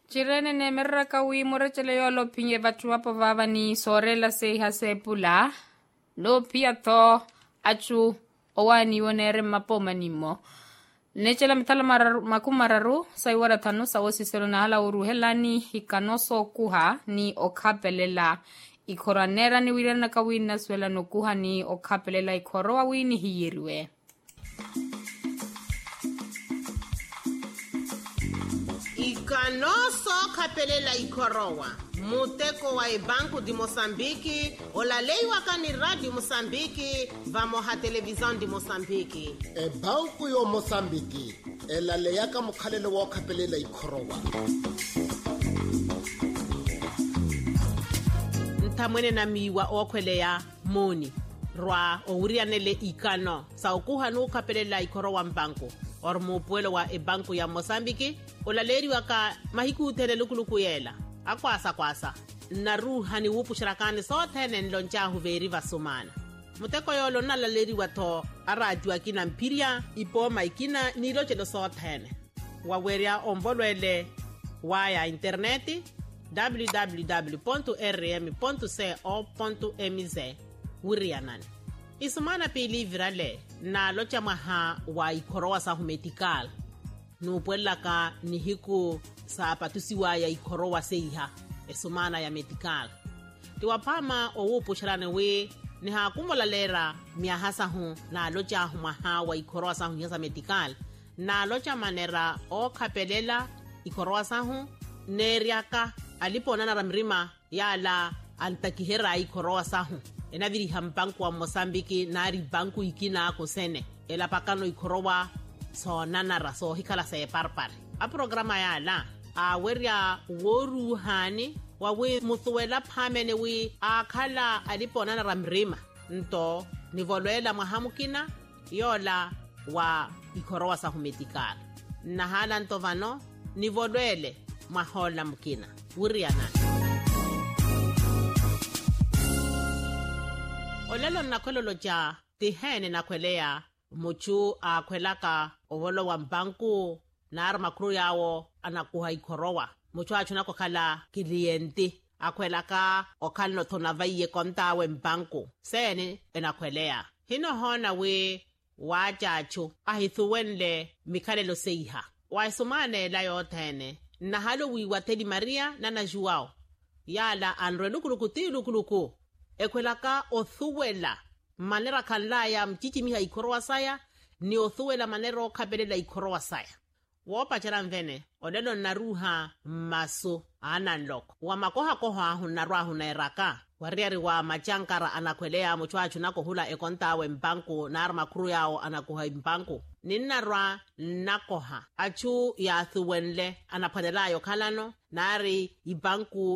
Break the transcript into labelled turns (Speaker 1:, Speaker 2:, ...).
Speaker 1: Jirene ne merraka wi moretele yo lo pinye batu wapo vava ni sorela se hase pula. Lo pia to achu owani wonere mapoma nimo. Nechela mitala makumararu saiwara tanu sawosi selo na hala uruhelani hikanoso kuha ni okapelela. Ikoranera ni wirana kawina swela no kuha ni okapelela ikoroa wini hiyirwe.
Speaker 2: Ikanoso kapelela ikorowa muteko wa Banco di Mosambiki olaleiwa kani Radio Mosambiki vamoha television di Mosambiki
Speaker 3: Banco yo Mosambiki elaleyaka mukhalelo wa kapelela ikorowa
Speaker 2: ntamwene na miwa okweleya moni rwa ourianele ikano sa okuha no kapelela ikorowa mbanko or mupuelo wa Banco ya Mosambiki olaleriwa ka mahiku tene lukuluku yela akwasa na ruhani wupu shirakani sote nloncha huveri vasumana muteko yolo nalaleriwa to araju akina mpiria ipoma ikina nilochelo sote waweria ombolwele waya interneti www.rm.co.mz wirianani isumana pili virale na locha maha wa ikorowa sa humetikal nupuela ka nihiku sa patusiwa ya ikorowa seiha esumana ya metikal tiwapama owupu shirane we ni hakumola lera miahasa hu na locha humaha wa ikorowa sa hunyasa metikal na locha manera o kapelela ikorowa sa hu neriaka alipona na ramrima yala antakihera ikorowa sa hu enaviri hambanku wa Mosambiki nari banku ikina kusene ela pakano ikorowa so nanara so hikala se parpar a programa yala a weria woru hani wawe muthuela phamene wi akhala alipona na ramrima nto nivolwela mahamukina yola wa ikorowa sa humetikala nahala ntovano nivolwele mahola mukina wuriana olelo nakwelolo ja tihene nakwelea muchu akwelaka ovolo wa mbanku na armakru yawo anakuha ikorowa muchu achunako kala kilienti akwelaka okalno tonavaiye kontawe mbanku sene enakwelea hino hona we wajachu ahithuwenle mikalelo seiha waisumane la yotene na halo wiwa Tedi Maria na najuao yala anre lukuluku ekwelaka othuwela manera kalaya mchichimiha ikorowa saya ni othuwela manera okapelela ikorowa saya wopachara mvene olelo naruha maso ananloko wamakoha ahu narwa ahu nairaka wariari wa machankara anakwelea muchwachu nako hula ekontawe mbanku na armakru yao anakuha mbanku ninarwa nakoha achu ya thuwenle anapanelayo kalano nari ibanku